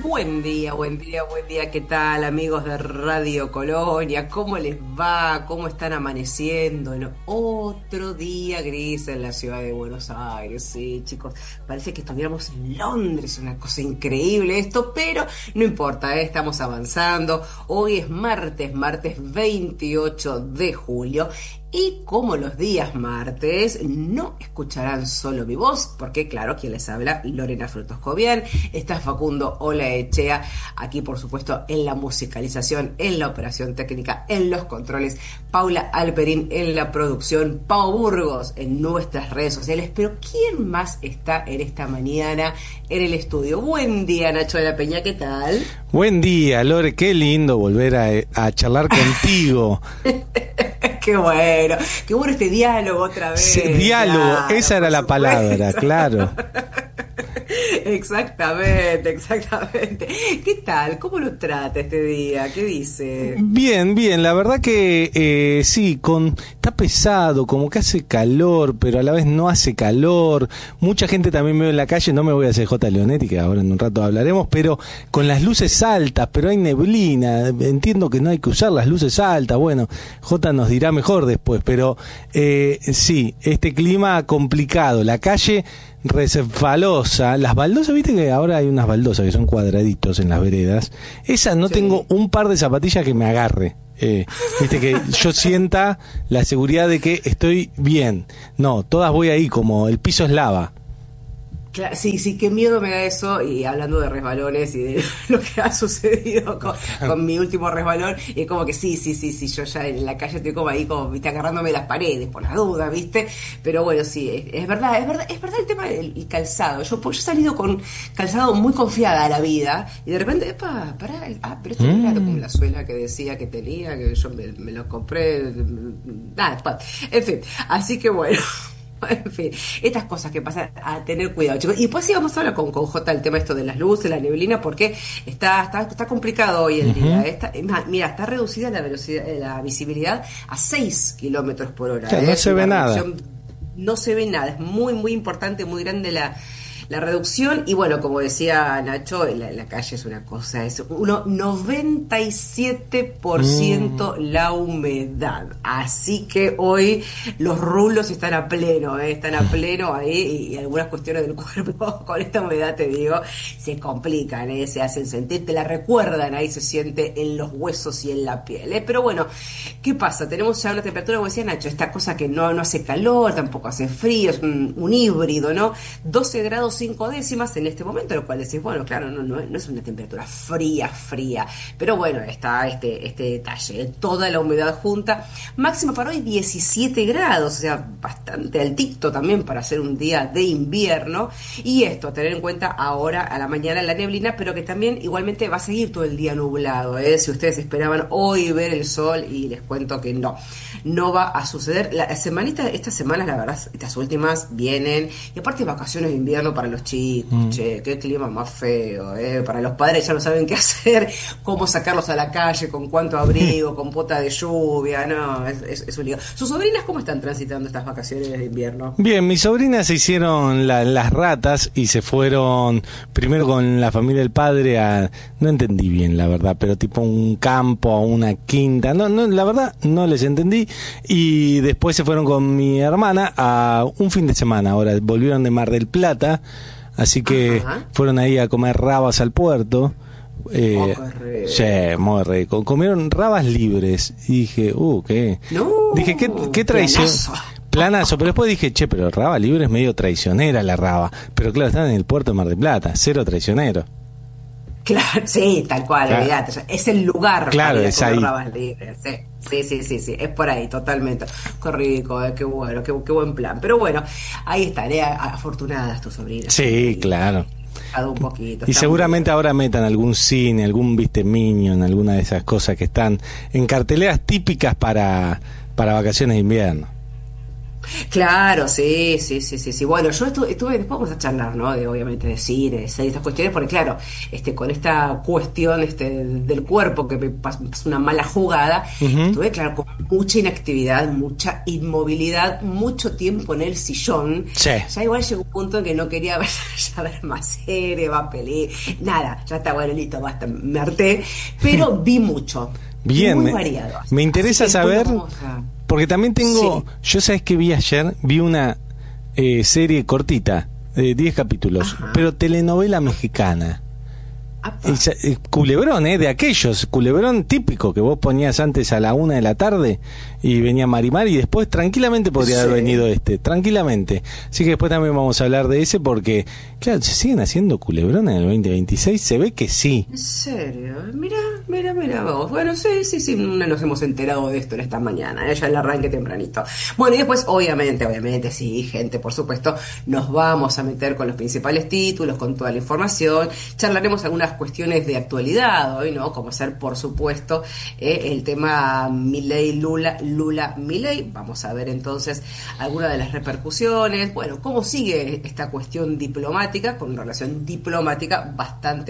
Buen día, buen día, buen día. ¿Qué tal, amigos de Radio Colonia? ¿Cómo les va? ¿Cómo están amaneciendo? En otro día gris en la ciudad de Buenos Aires. Sí, chicos, parece que estuviéramos en Londres, una cosa increíble esto, pero no importa, estamos avanzando. Hoy es martes 28 de julio. Y como los días martes, no escucharán solo mi voz, porque claro, quien les habla, Lorena Frutos Cobian, está Facundo Olaechea, aquí por supuesto en la musicalización, en la operación técnica, en los controles, Paula Alperín en la producción, Pau Burgos en nuestras redes sociales, pero ¿quién más está en esta mañana en el estudio? Buen día, Nacho de la Peña, ¿qué tal? Buen día, Lore, qué lindo volver a charlar contigo. Qué bueno este diálogo otra vez. Sí, diálogo, claro, esa era la palabra, claro. Exactamente. ¿Qué tal? ¿Cómo lo trata este día? ¿Qué dice? Bien, la verdad que sí, está pesado, como que hace calor, pero a la vez no hace calor. Mucha gente también me ve en la calle, no me voy a hacer J. Leonetti, que ahora en un rato hablaremos, pero con las luces altas, pero hay neblina. Entiendo que no hay que usar las luces altas, bueno, J nos dirá mejor después, pero sí, este clima complicado, la calle resfalosa, las baldosas, viste que ahora hay unas baldosas que son cuadraditos en las veredas, esas no, sí. Tengo un par de zapatillas que me agarre, viste que yo sienta la seguridad de que estoy bien, no, todas voy ahí como el piso es lava. Sí, qué miedo me da eso. Y hablando de resbalones y de lo que ha sucedido con mi último resbalón, es como que sí, yo ya en la calle estoy como ahí, como, viste, agarrándome las paredes por las dudas, viste. Pero bueno, sí, es verdad el tema del calzado. Yo he salido con calzado muy confiada a la vida y de repente, pará, pero esto no era como la suela que decía que tenía, que yo me lo compré, nada, en fin, así que bueno. En fin, estas cosas que pasan, a tener cuidado, chicos. Y pues sí, vamos a hablar con J el tema esto de las luces, la neblina, porque está complicado hoy en día. Mira, está reducida la velocidad, la visibilidad a 6 kilómetros por hora. O sea, no se ve nada. No se ve nada, es muy, muy importante, muy grande la reducción. Y bueno, como decía Nacho, la calle es una cosa, es 97% la humedad, así que hoy los rulos están a pleno ahí, y algunas cuestiones del cuerpo con esta humedad, te digo, se complican, se hacen sentir, te la recuerdan, ahí se siente en los huesos y en la piel, pero bueno, ¿qué pasa? Tenemos ya una temperatura, como decía Nacho, esta cosa que no hace calor, tampoco hace frío, es un híbrido, ¿no? 12 grados 5 décimas en este momento, lo cual decís, bueno, claro, no es una temperatura fría, pero bueno, está este detalle, toda la humedad junta. Máxima para hoy 17 grados, o sea, bastante altito también para hacer un día de invierno. Y esto, a tener en cuenta ahora a la mañana la neblina, pero que también igualmente va a seguir todo el día nublado, si ustedes esperaban hoy ver el sol, y les cuento que no va a suceder. Estas semanas, la verdad, estas últimas vienen, y aparte vacaciones de invierno para los chicos. Che, qué clima más feo, para los padres ya no saben qué hacer, cómo sacarlos a la calle, con cuánto abrigo, con pota de lluvia, no, es un lío. ¿Sus sobrinas cómo están transitando estas vacaciones de invierno? Bien, mis sobrinas se hicieron las ratas y se fueron primero con la familia del padre no entendí bien la verdad, pero tipo un campo, a una quinta, no, la verdad no les entendí, y después se fueron con mi hermana a un fin de semana, ahora volvieron de Mar del Plata. Así que fueron ahí a comer rabas al puerto. Sí, muy rico. Comieron rabas libres. Y dije, ¿qué? No, dije, ¿qué traición? Planazo. Pero después dije, pero raba libre es medio traicionera la raba. Pero claro, están en el puerto de Mar del Plata, cero traicionero. Claro, sí, tal cual, olvidate. Es el lugar claro, para es ahí. Rabas libres, sí, es por ahí, totalmente. Qué rico, qué bueno, qué buen plan. Pero bueno, ahí están, afortunadas tus sobrinas. Sí, claro. Un poquito, y seguramente ahora metan algún cine, algún Minion, alguna de esas cosas que están en carteleras típicas para vacaciones de invierno. Claro, sí, sí, sí, sí, sí. Bueno, yo estuve, después vamos a charlar, ¿no? De obviamente de cine, de series, estas cuestiones, porque claro, con esta cuestión del cuerpo que me pasó una mala jugada, Ujú. estuve, claro, con mucha inactividad, mucha inmovilidad, mucho tiempo en el sillón. Sí. Ya igual llegó un punto en que no quería ver, ya ver más serie, más peli, nada, ya está bueno, listo, basta, me harté, pero vi mucho y Bien, muy variado. me Así interesa que bueno, saber, vamos a... porque también tengo, Sí. yo sabes que vi ayer, vi una serie cortita, de 10 capítulos, Ajá. pero telenovela mexicana. Apa. Culebrón, de aquellos, culebrón típico que vos ponías antes a la 1 de la tarde y venía Marimar y después tranquilamente podría haber Sí. venido tranquilamente. Así que después también vamos a hablar de ese porque, claro, ¿se siguen haciendo culebrón en el 2026? Se ve que sí. ¿En serio? Mira, mira, mira vos. Bueno, sí, sí, sí, no nos hemos enterado de esto en esta mañana, ya el arranque tempranito. Bueno, y después, obviamente, sí, gente, por supuesto, nos vamos a meter con los principales títulos, con toda la información, charlaremos algunas cuestiones de actualidad hoy, ¿no? Como ser, por supuesto, el tema Milei, Lula, Milei. Vamos a ver entonces algunas de las repercusiones, bueno, cómo sigue esta cuestión diplomática, con una relación diplomática bastante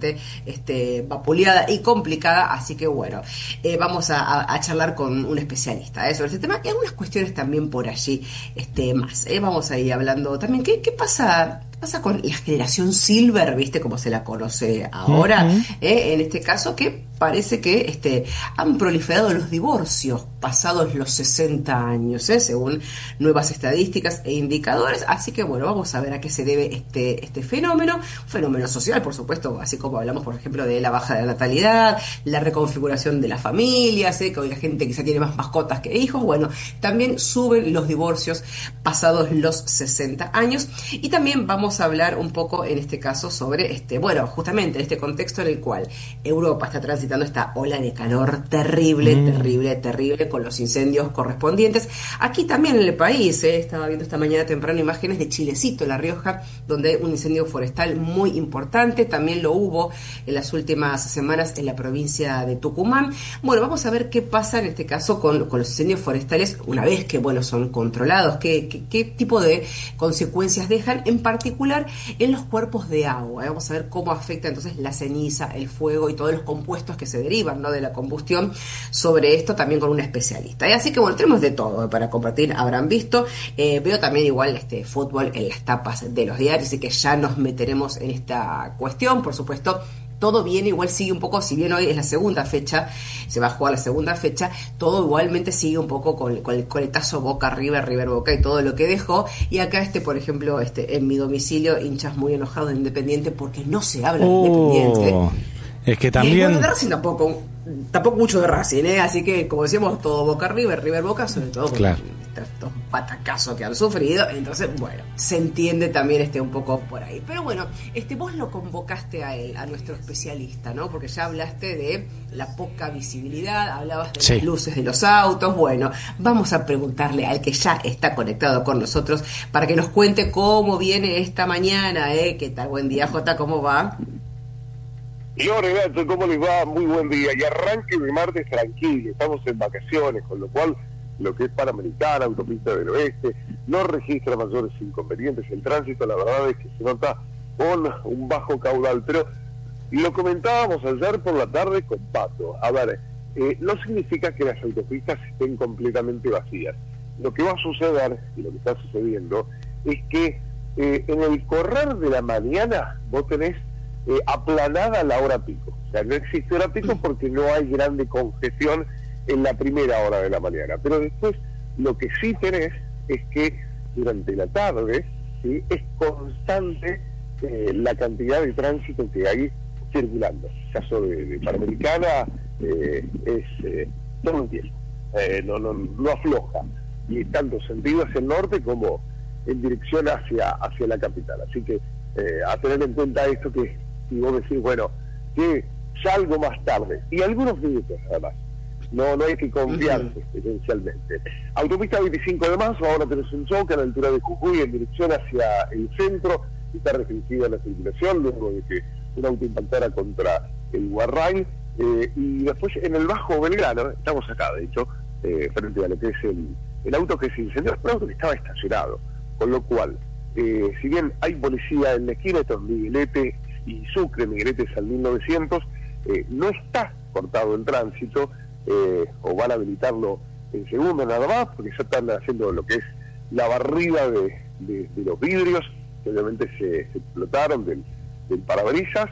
vapuleada y complicada, así que bueno, vamos a charlar con un especialista sobre este tema y algunas cuestiones también por allí más. Vamos a ir hablando también, ¿qué pasa? Pasa con la generación Silver, ¿viste? Como se la conoce ahora, Ujú. en este caso, que parece que han proliferado los divorcios pasados los 60 años, según nuevas estadísticas e indicadores. Así que bueno, vamos a ver a qué se debe este fenómeno, un fenómeno social, por supuesto, así como hablamos, por ejemplo, de la baja de la natalidad, la reconfiguración de las familias, que hoy la gente quizá tiene más mascotas que hijos. Bueno, también suben los divorcios pasados los 60 años. Y también vamos a hablar un poco en este caso sobre bueno, justamente en este contexto en el cual Europa está transitando esta ola de calor terrible, terrible, con los incendios correspondientes. Aquí también en el país, estaba viendo esta mañana temprano imágenes de Chilecito, La Rioja, donde hay un incendio forestal muy importante. También lo hubo en las últimas semanas en la provincia de Tucumán. Bueno, vamos a ver qué pasa en este caso con los incendios forestales una vez que, bueno, son controlados, qué tipo de consecuencias dejan, en particular en los cuerpos de agua. Vamos a ver cómo afecta entonces la ceniza, el fuego y todos los compuestos que se derivan, ¿no?, de la combustión, sobre esto también con un especialista. Así que bueno, tenemos de todo para compartir, habrán visto. Veo también igual fútbol en las tapas de los diarios, así que ya nos meteremos en esta cuestión, por supuesto. Todo viene, igual sigue un poco, si bien hoy es la segunda fecha, se va a jugar la segunda fecha, todo igualmente sigue un poco con el coletazo Boca, River Boca y todo lo que dejó. Y acá, por ejemplo, en mi domicilio, hinchas muy enojados de Independiente porque no se habla de Independiente. Es que Bueno, también... de Racing tampoco mucho de Racing, así que como decíamos, todo Boca River Boca, sobre todo con Claro. estos patacazos que han sufrido. Entonces, bueno, se entiende también un poco por ahí. Pero bueno, vos lo convocaste a él, a nuestro especialista, ¿no? Porque ya hablaste de la poca visibilidad, hablabas de Sí. las luces de los autos. Bueno, vamos a preguntarle al que ya está conectado con nosotros para que nos cuente cómo viene esta mañana, ¿Qué tal? Buen día, Jota, ¿cómo va? Yo, Renato, ¿cómo les va? Muy buen día. Y arranque de martes tranquilo, estamos en vacaciones, con lo cual lo que es Panamericana, Autopista del Oeste, no registra mayores inconvenientes. El tránsito, la verdad es que se nota con un bajo caudal, pero lo comentábamos ayer por la tarde con Pato. A ver, no significa que las autopistas estén completamente vacías. Lo que va a suceder, y lo que está sucediendo, es que en el correr de la mañana vos tenés aplanada la hora pico. O sea, no existe hora pico porque no hay grande congestión en la primera hora de la mañana. Pero después lo que sí tenés es que durante la tarde, ¿sí?, es constante la cantidad de tránsito que hay circulando. En el caso de Panamericana es todo el tiempo. No afloja. Y tanto sentido hacia el norte como en dirección hacia la capital. Así que a tener en cuenta esto, que si vos decís, bueno, que salgo más tarde, y algunos minutos además, no hay que confiarse esencialmente. Autopista 25 de marzo, ahora tenés un choque a la altura de Jujuy en dirección hacia el centro, está restringida la circulación luego de que un auto impactara contra el Guarrain, y después en el Bajo Belgrano, estamos acá de hecho, frente a lo que es el auto que se incendió, un auto que estaba estacionado, con lo cual, si bien hay policía en la esquina, esto es Miguelete y Sucre, Miguelete es al 1900, no está cortado el tránsito, o van a habilitarlo en segundo nada más, porque ya están haciendo lo que es la barrida de los vidrios, que obviamente se explotaron del parabrisas,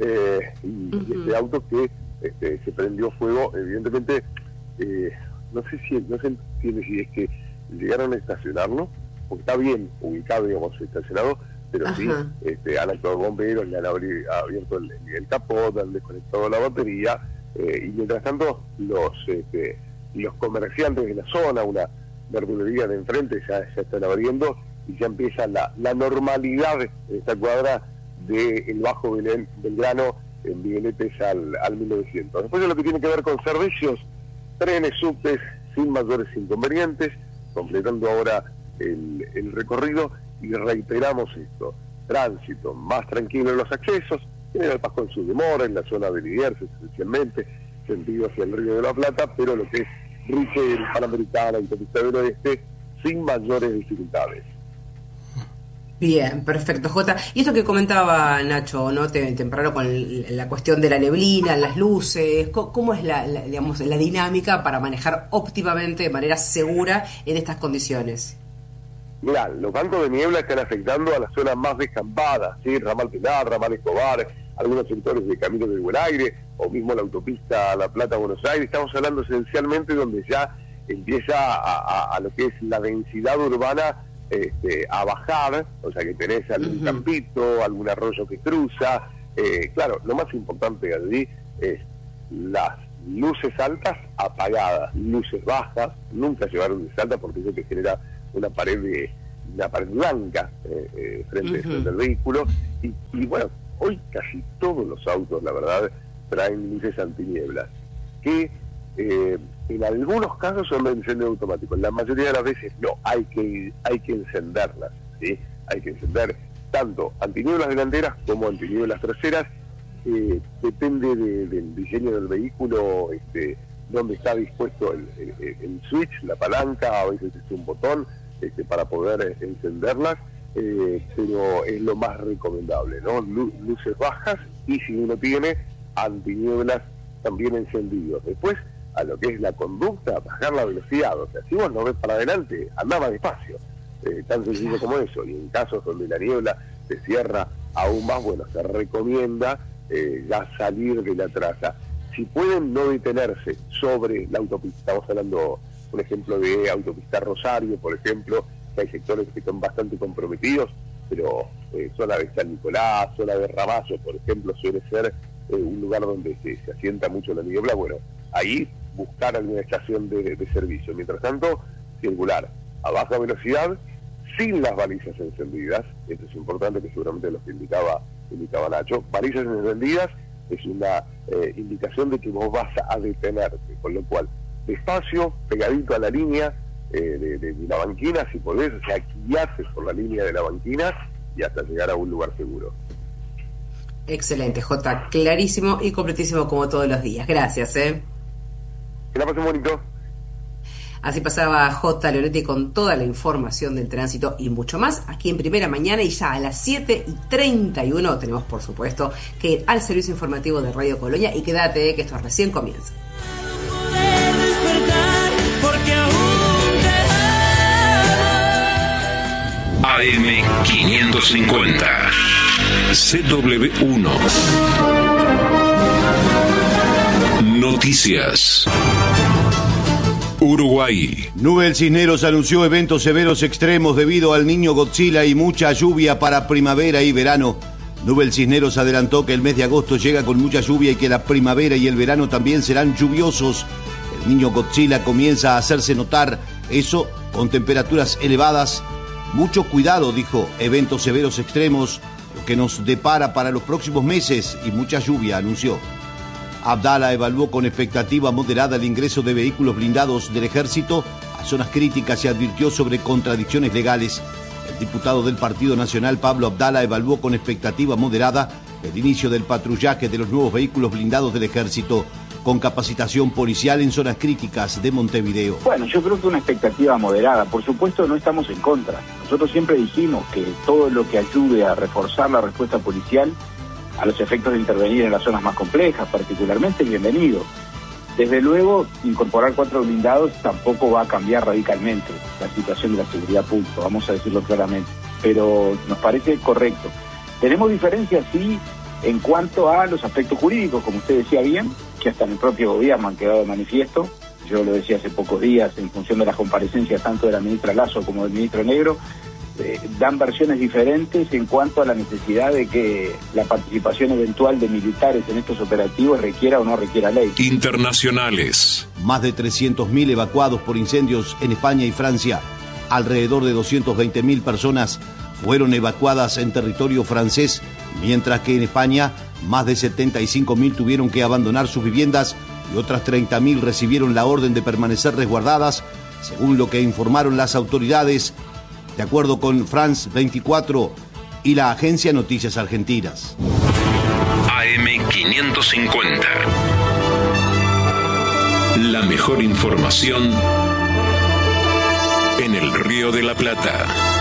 y este auto que se prendió fuego, evidentemente, no se entiende si es que llegaron a estacionarlo, porque está bien ubicado, digamos, estacionado, pero sí, han actuado bomberos, le han abierto el capot, han desconectado la batería, y mientras tanto los comerciantes de la zona, una verdulería de enfrente, ya están abriendo y ya empieza la normalidad de esta cuadra del Bajo Belgrano en Migueletes al 1900. Después de lo que tiene que ver con servicios, trenes, subtes sin mayores inconvenientes, completando ahora el recorrido, y reiteramos esto: tránsito más tranquilo en los accesos, General Paz con su demora, en la zona de Liniers esencialmente, sentido hacia el Río de la Plata, pero lo que es Riquel, Panamericana, Autopista del Oeste, sin mayores dificultades. Bien, perfecto, Jota. Y esto que comentaba Nacho, ¿no? Temprano con la cuestión de la neblina, las luces, ¿cómo es digamos, la dinámica para manejar óptimamente, de manera segura, en estas condiciones? Mirá, los bancos de niebla están afectando a las zonas más descampadas, ¿sí? Ramal Pilar, Ramal Escobar, algunos sectores de Camino del Buen Aire, o mismo la autopista La Plata-Buenos Aires. Estamos hablando esencialmente donde ya empieza a lo que es la densidad urbana a bajar, o sea que tenés algún campito, algún arroyo que cruza. Claro, lo más importante allí es las luces altas apagadas, luces bajas, nunca llevar luces altas porque eso te genera una pared blanca frente al vehículo, y bueno, hoy casi todos los autos, la verdad, traen luces antinieblas, que en algunos casos son de encendido automático, en la mayoría de las veces no, hay que encenderlas, ¿sí? Hay que encender tanto antinieblas delanteras como antinieblas traseras, depende del diseño del vehículo, donde está dispuesto el switch, la palanca, a veces es un botón para poder encenderlas, pero es lo más recomendable, ¿no? Luces bajas, y si uno tiene antinieblas también encendidos. Después, a lo que es la conducta, bajar la velocidad, o sea, si vos no ves para adelante, andá más despacio, tan sencillo como eso. Y en casos donde la niebla se cierra aún más, bueno, se recomienda ya salir de la traza. Si pueden no detenerse sobre la autopista, estamos hablando, por ejemplo, de autopista Rosario, por ejemplo, que hay sectores que están bastante comprometidos, pero zona de San Nicolás, zona de Ramallo, por ejemplo, suele ser un lugar donde se asienta mucho la niebla. Bueno, ahí buscar alguna estación de servicio. Mientras tanto, circular a baja velocidad, sin las balizas encendidas. Esto es importante, que seguramente lo que indicaba Nacho. Balizas encendidas es una indicación de que vos vas a detenerte, con lo cual, despacio, pegadito a la línea de la banquina, si podés, o sea, guiarse por la línea de la banquina y hasta llegar a un lugar seguro. Excelente, Jota, clarísimo y completísimo como todos los días. Gracias, Que la pasen bonito. Así pasaba J. Leonetti con toda la información del tránsito y mucho más aquí en Primera Mañana, y ya a las 7:31 tenemos, por supuesto, que ir al servicio informativo de Radio Colonia, y quédate que esto recién comienza. AM550 CW1 Noticias. Uruguay. Nubel Cisneros anunció eventos severos extremos debido al Niño Godzilla y mucha lluvia para primavera y verano. Nubel Cisneros adelantó que el mes de agosto llega con mucha lluvia y que la primavera y el verano también serán lluviosos. El Niño Godzilla comienza a hacerse notar, eso con temperaturas elevadas. Mucho cuidado, dijo, eventos severos extremos, lo que nos depara para los próximos meses, y mucha lluvia, anunció. Abdala evaluó con expectativa moderada el ingreso de vehículos blindados del Ejército a zonas críticas y advirtió sobre contradicciones legales. El diputado del Partido Nacional, Pablo Abdala, evaluó con expectativa moderada el inicio del patrullaje de los nuevos vehículos blindados del Ejército. con capacitación policial en zonas críticas de Montevideo. Bueno, yo creo que una expectativa moderada. Por supuesto, no estamos en contra. Nosotros siempre dijimos que todo lo que ayude a reforzar la respuesta policial a los efectos de intervenir en las zonas más complejas, particularmente, bienvenido. Desde luego, incorporar 4 blindados tampoco va a cambiar radicalmente la situación de la seguridad pública, vamos a decirlo claramente, pero nos parece correcto. Tenemos diferencias, sí, en cuanto a los aspectos jurídicos, como usted decía bien, que hasta en el propio gobierno han quedado de manifiesto. Yo lo decía hace pocos días, en función de las comparecencias tanto de la ministra Lasso como del ministro Negro, dan versiones diferentes en cuanto a la necesidad de que la participación eventual de militares en estos operativos requiera o no requiera ley. Internacionales. Más de 300.000 evacuados por incendios en España y Francia. Alrededor de 220.000 personas fueron evacuadas en territorio francés, mientras que en España más de 75.000 tuvieron que abandonar sus viviendas y otras 30.000 recibieron la orden de permanecer resguardadas, según lo que informaron las autoridades, de acuerdo con France 24 y la agencia Noticias Argentinas. AM550. La mejor información en el Río de la Plata.